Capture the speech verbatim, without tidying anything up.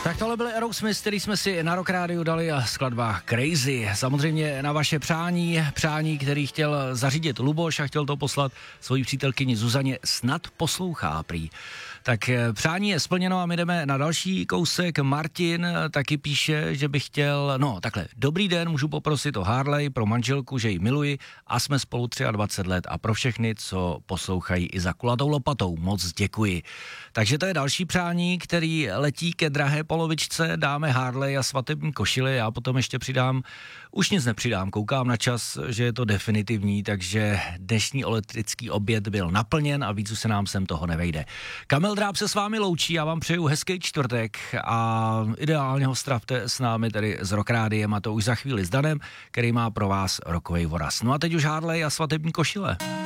Tak tohle byl Aerosmith, který jsme si na Rock Rádiu dali, a skladba Crazy. Samozřejmě na vaše přání, přání, který chtěl zařídit Luboš a chtěl to poslat svojí přítelkyni Zuzaně, snad poslouchá prý. Tak přání je splněno a my jdeme na další kousek. Martin taky píše, že by chtěl, no takhle, dobrý den, můžu poprosit o Harley pro manželku, že ji miluji a jsme spolu dvacet tři let a pro všechny, co poslouchají i za kulatou lopatou. Moc děkuji. Takže to je další přání, který letí ke drahé polovičce, dáme Harley a svatební košily, já potom ještě přidám, už nic nepřidám, koukám na čas, že je to definitivní, takže dnešní elektrický oběd byl naplněn a víc už se nám sem toho nevejde. Kamil Dráb se s vámi loučí, já vám přeju hezký čtvrtek a ideálně ho stravte s námi tedy s Rock Rádiem, a to už za chvíli s Danem, který má pro vás rokovej voraz. No a teď už Harley a svatební košile.